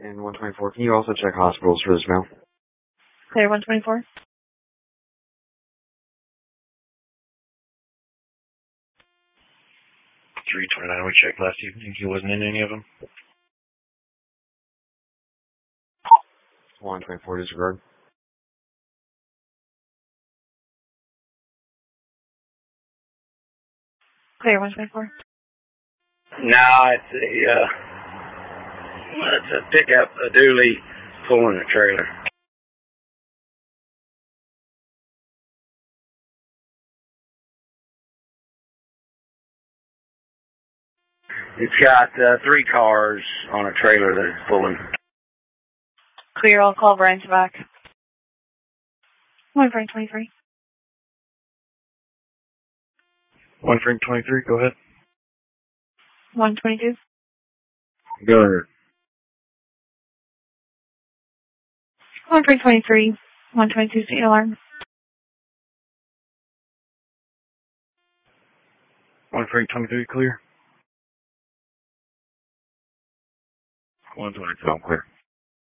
And 124, can you also check hospitals for this mail? Clear 124. 329, we checked last evening. He wasn't in any of them. 124, disregard. Clear 124. No, it's a pickup, a dually pulling a trailer. It's got 3 cars on a trailer that it's pulling. Clear, I'll call Brian back. 123. 123, go ahead. 122. Go ahead. 123. 122, state alarm. 123, clear. 122, I'm clear.